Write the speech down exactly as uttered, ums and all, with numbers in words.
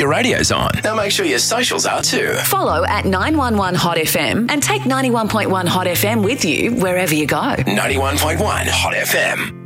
your radio's on. Now make sure your socials are too. Follow at nine one one Hot F M and take ninety-one point one Hot F M with you wherever you go. ninety-one point one Hot F M.